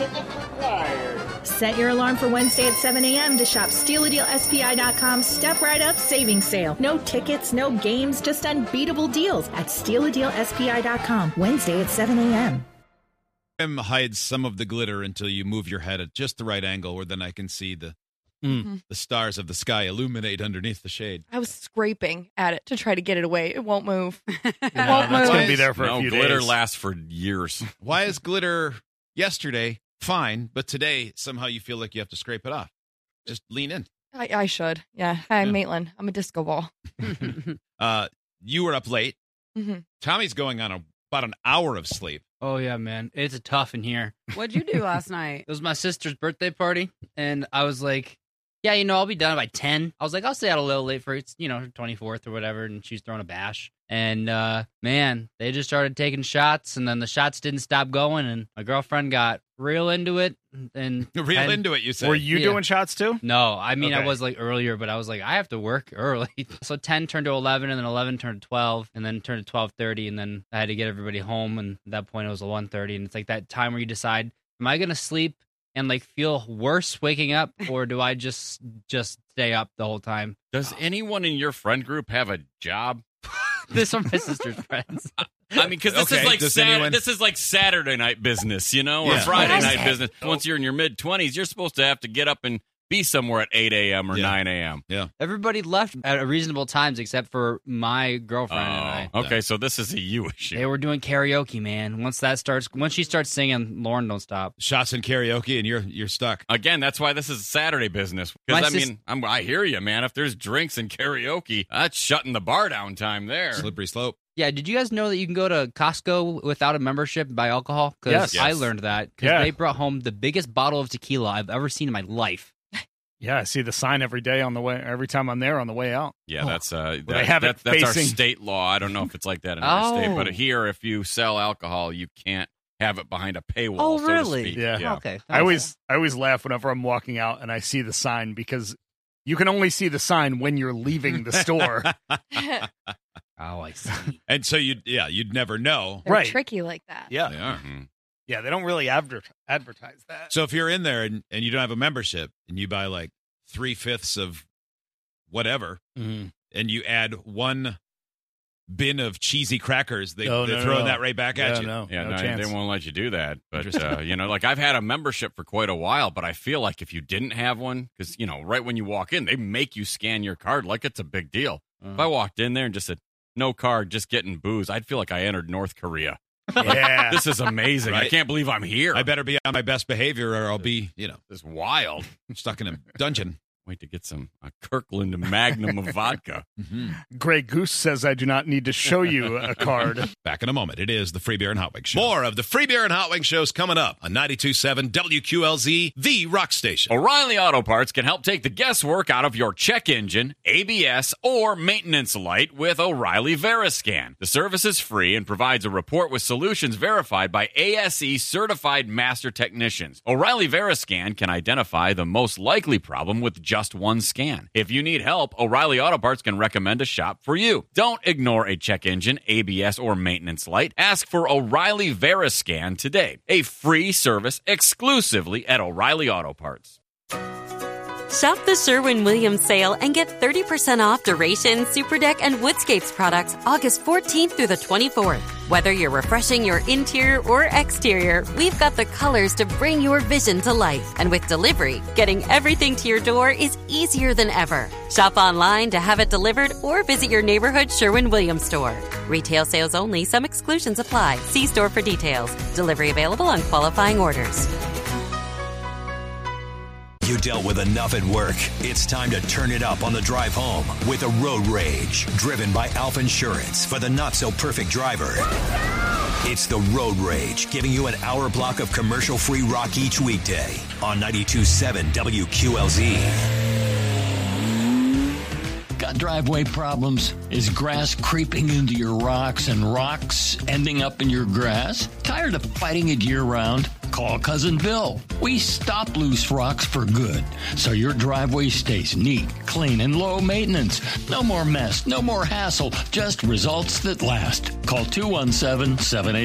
Set your alarm for Wednesday at 7 a.m. to shop SteelADealSPI.com's Step Right Up Savings Sale. No tickets, no games, just unbeatable deals at SteelADealSPI.com. Wednesday at 7 a.m. Hides some of the glitter until you move your head at just the right angle where then I can see the stars of the sky illuminate underneath the shade. I was scraping at it to try to get it away. It won't move. It's going to be there for a few days. Glitter lasts for years. Why is glitter yesterday fine, but today somehow you feel like you have to scrape it off? Just lean in. I should. Yeah. Hi, Maitland. I'm a disco ball. You were up late. Mm-hmm. Tommy's going on about an hour of sleep. Oh, yeah, man. It's tough in here. What'd you do last night? It was my sister's birthday party, and I was like, yeah, I'll be done by 10. I was like, I'll stay out a little late for, her 24th or whatever, and she's throwing a bash. And, man, they just started taking shots, and then the shots didn't stop going, and my girlfriend got real into it. Into it, you said. Were you doing shots too? No, I mean, Okay. I was like earlier, but I was like, I have to work early. So 10 turned to 11, and then 11 turned to 12, and then turned to 12:30, and then I had to get everybody home, and at that point it was 1:30, and it's like that time where you decide, am I going to sleep and like feel worse waking up, or do I just stay up the whole time? Does anyone in your friend group have a job? This are my sister's friends. I mean, because this is like Saturday night business, or Friday night business. Once you're in your mid-20s, you're supposed to have to get up and be somewhere at 8 a.m. or 9 a.m. Yeah. Everybody left at reasonable times except for my girlfriend and I. Okay, so this is a you issue. They were doing karaoke, man. Once she starts singing, Lauren don't stop. Shots in karaoke, and you're stuck. Again, that's why this is Saturday business. Because, I hear you, man. If there's drinks and karaoke, that's shutting the bar down time there. Slippery slope. Yeah, did you guys know that you can go to Costco without a membership and buy alcohol? Because Yes. I learned that. Because they brought home the biggest bottle of tequila I've ever seen in my life. Yeah, I see the sign every day every time I'm there on the way out. Yeah, that's our facing- state law. I don't know if it's like that in other state, but here, if you sell alcohol, you can't have it behind a paywall. Oh, so to really? speak. Yeah. Okay. I always laugh whenever I'm walking out and I see the sign because you can only see the sign when you're leaving the store. Oh, I see. And so you'd never know. They're Right. tricky like that. Yeah. They are. Yeah, they don't really advertise that. So if you're in there and you don't have a membership and you buy like 3/5 of whatever, and you add one bin of cheesy crackers, they're throwing that right back at you. No They won't let you do that. But, like I've had a membership for quite a while, but I feel like if you didn't have one, because, right when you walk in, they make you scan your card like it's a big deal. If I walked in there and just said, no card, just getting booze, I'd feel like I entered North Korea. Yeah. This is amazing. Right? I can't believe I'm here. I better be on my best behavior or I'll be, This is wild. stuck in a dungeon. Wait to get a Kirkland Magnum of vodka. Grey Goose says I do not need to show you a card. Back in a moment. It is the Free Beer and Hot Wings Show. More of the Free Beer and Hot Wings shows coming up on 92.7 WQLZ, the rock station. O'Reilly Auto Parts can help take the guesswork out of your check engine, ABS, or maintenance light with O'Reilly Veriscan. The service is free and provides a report with solutions verified by ASE certified master technicians. O'Reilly Veriscan can identify the most likely problem with just one scan. If you need help, O'Reilly Auto Parts can recommend a shop for you. Don't ignore a check engine, ABS, or maintenance light. Ask for O'Reilly Veriscan today. A free service exclusively at O'Reilly Auto Parts. Shop the Sherwin-Williams sale and get 30% off Duration, Superdeck, and Woodscapes products August 14th through the 24th. Whether you're refreshing your interior or exterior, we've got the colors to bring your vision to life. And with delivery, getting everything to your door is easier than ever. Shop online to have it delivered or visit your neighborhood Sherwin-Williams store. Retail sales only. Some exclusions apply. See store for details. Delivery available on qualifying orders. You dealt with enough at work. It's time to turn it up on the drive home with a Road Rage, driven by Alf Insurance for the not-so-perfect driver. It's the Road Rage, giving you an hour block of commercial-free rock each weekday on 92.7 WQLZ. Got driveway problems? Is grass creeping into your rocks and rocks ending up in your grass? Tired of fighting it year-round? Call Cousin Bill. We stop loose rocks for good, so your driveway stays neat, clean, and low maintenance. No more mess, no more hassle, just results that last. Call 217-78